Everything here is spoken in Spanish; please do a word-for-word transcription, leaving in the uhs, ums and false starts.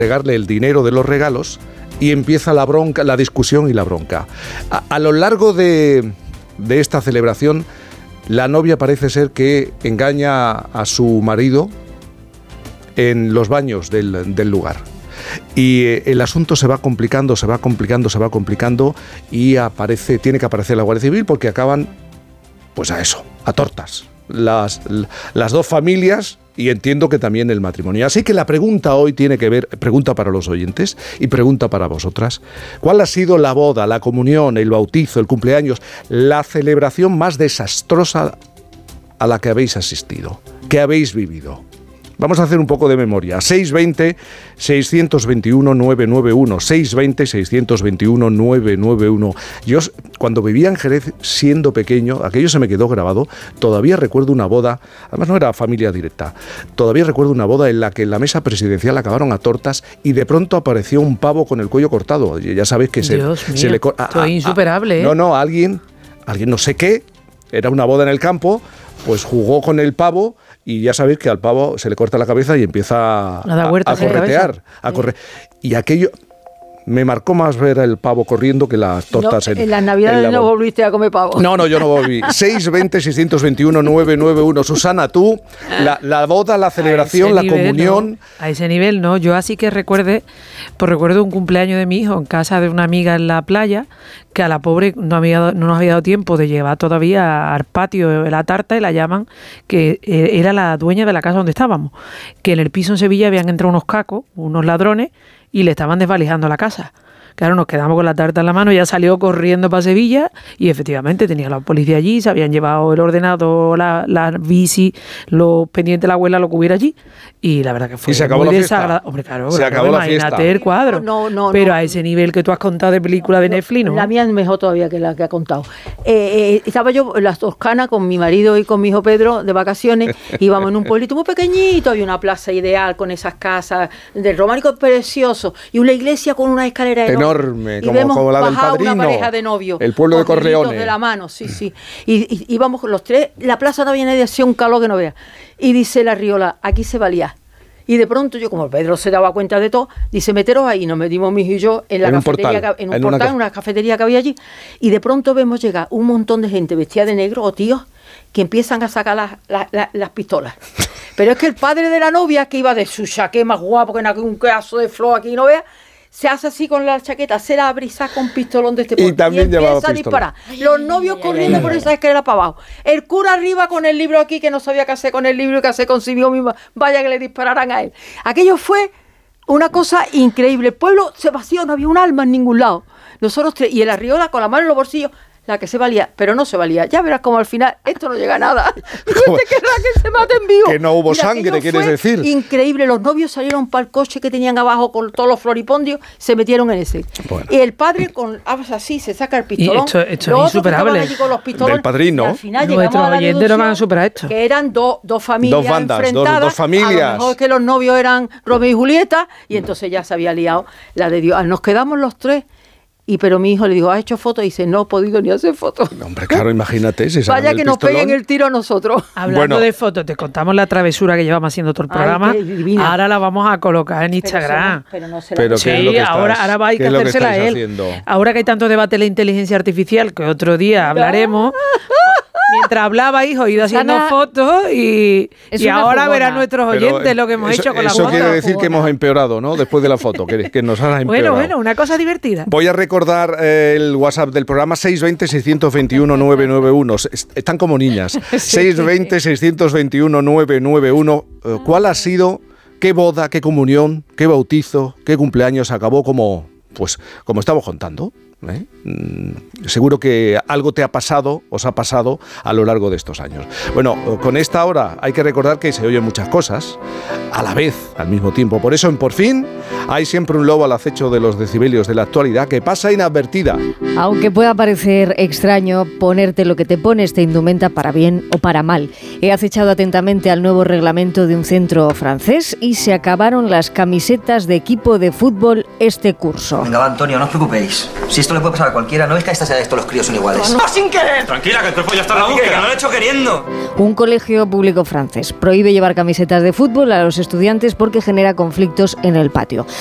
entregarle el dinero de los regalos y empieza la bronca, la discusión y la bronca. A, a lo largo de, de esta celebración, la novia parece ser que engaña a su marido en los baños del, del lugar. Y eh, el asunto se va complicando, se va complicando, se va complicando y aparece, tiene que aparecer la Guardia Civil porque acaban, pues a eso, a tortas, las, las dos familias y entiendo que también el matrimonio. Así que la pregunta hoy tiene que ver, pregunta para los oyentes y pregunta para vosotras, ¿cuál ha sido la boda, la comunión, el bautizo, el cumpleaños, la celebración más desastrosa a la que habéis asistido, que habéis vivido? Vamos a hacer un poco de memoria. seis veinte, seiscientos veintiuno, novecientos noventa y uno. seis veinte, seiscientos veintiuno, novecientos noventa y uno. Yo, cuando vivía en Jerez, siendo pequeño, aquello se me quedó grabado. Todavía recuerdo una boda, además no era familia directa, todavía recuerdo una boda en la que en la mesa presidencial acabaron a tortas y de pronto apareció un pavo con el cuello cortado. Ya sabéis que se, Dios mío, se le... Co- esto es insuperable, ¿eh? No, no, alguien, alguien no sé qué, era una boda en el campo, pues jugó con el pavo. Y ya sabéis que al pavo se le corta la cabeza y empieza a, a, a corretear, a correr. Y aquello me marcó más ver el pavo corriendo que las tortas. No, en, en las navidades en la no volviste a comer pavo. No, no, yo no volví. seis veinte, seiscientos veintiuno, novecientos noventa y uno. Susana, tú, la, la boda, la celebración, la nivel, No, comunión. a ese nivel no. Yo así que recuerde, pues recuerdo un cumpleaños de mi hijo en casa de una amiga en la playa, que a la pobre no, había, no nos había dado tiempo de llevar todavía al patio la tarta y la llaman, que era la dueña de la casa donde estábamos, que en el piso en Sevilla habían entrado unos cacos, unos ladrones, y le estaban desvalijando la casa. Claro, nos quedamos con la tarta en la mano, ella salió corriendo para Sevilla y efectivamente tenía la policía allí, se habían llevado el ordenador, la, la bici, los pendientes de la abuela, lo que hubiera allí, y la verdad que fue y se acabó muy la desagradable. Hombre, claro, se claro, acabó la imagínate fiesta. El cuadro. No, no, pero no. a ese nivel que tú has contado de película de Netflix, ¿no? La mía es mejor todavía que la que ha contado. Eh, eh, estaba yo en las Toscanas con mi marido y con mi hijo Pedro de vacaciones, íbamos en un pueblito muy pequeñito, había una plaza ideal con esas casas del románico precioso y una iglesia con una escalera enorme. enorme como, como la del Padrino. Una pareja de novios. El pueblo de Corleone. De la mano, sí, sí. Y, y íbamos los tres, la plaza no había nadie, hacía un calor que no vea. Y dice la Riola, aquí se valía. Y de pronto yo, como Pedro se daba cuenta de todo, dice, meteros ahí. Nos metimos mi hijo y yo en la en cafetería, un portal, que, en un en portal, una, en una cafetería que había allí. Y de pronto vemos llegar un montón de gente vestida de negro, o tíos, que empiezan a sacar las, las, las, las pistolas. Pero es que el padre de la novia, que iba de su chaqué más guapo, que en un pedazo de flor aquí no vea, se hace así con la chaqueta, se la abre y saca un pistolón de este porte. Y también y llevaba empieza a disparar. Los novios corriendo ay, por esa escalera para abajo. El cura arriba con el libro aquí, que no sabía qué hacer con el libro y qué hacer consigo mismo. Vaya que le dispararan a él. Aquello fue una cosa increíble. El pueblo se vació, no había un alma en ningún lado. Nosotros tres, y el Arriola con la mano en los bolsillos, la que se valía, pero no se valía. Ya verás como al final esto no llega a nada. Y este querrá que se mate en vivo. Que no hubo Mira, sangre, quieres decir. Increíble. Los novios salieron para el coche que tenían abajo con todos los floripondios, se metieron en ese. Bueno. Y el padre con así se saca el pistolón. Y esto, esto es insuperable. Allí con los pistolones, del Padrino. al final nuestros oyentes no van a superar esto. Que eran do, dos familias dos bandas, enfrentadas. Dos, dos familias. A lo mejor que los novios eran Romeo y Julieta y entonces ya se había liado la de Dios. Nos quedamos los tres. Y pero mi hijo le dijo, ¿has hecho fotos? Y dice, no he podido ni hacer fotos. No, hombre, claro, imagínate. Si vaya que nos peguen el tiro a nosotros. Hablando bueno. de fotos, te contamos la travesura que llevamos haciendo todo el programa. Ay, ahora la vamos a colocar en Instagram. Pero, no, pero no se la pero sí, ¿qué es lo que ahora, estás, ahora va a que hacérsela a él. Haciendo? Ahora que hay tanto debate de la inteligencia artificial, que otro día hablaremos. Mientras hablaba, hijo, he ido haciendo Ana, fotos y, y ahora verán nuestros oyentes pero, lo que hemos eso, hecho con la foto. Eso quiere decir jugona. que hemos empeorado, ¿no? Después de la foto, que, que nos has empeorado. Bueno, bueno, una cosa divertida. Voy a recordar eh, el WhatsApp del programa seis veinte, seiscientos veintiuno, novecientos noventa y uno. Están como niñas. Sí. seis veinte, seiscientos veintiuno, novecientos noventa y uno. ¿Cuál ha sido, qué boda, qué comunión, qué bautizo, qué cumpleaños acabó como, pues, como estamos contando? ¿Eh? Mm, seguro que algo te ha pasado, os ha pasado a lo largo de estos años. Bueno, con esta hora hay que recordar que se oyen muchas cosas a la vez, al mismo tiempo. Por eso en Por Fin hay siempre un lobo al acecho de los decibelios de la actualidad que pasa inadvertida. Aunque pueda parecer extraño, ponerte lo que te pones te indumenta para bien o para mal. He acechado atentamente al nuevo reglamento de un centro francés y se acabaron las camisetas de equipo de fútbol este curso. Venga, va, Antonio, no os preocupéis. Si esto le puede pasar a cualquiera, no es que a esta edad esto los críos son iguales. ¡No, sin querer! Tranquila, que el cuerpo ya está en la boca, que no lo he hecho queriendo. Un colegio público francés prohíbe llevar camisetas de fútbol a los estudiantes porque genera conflictos en el patio.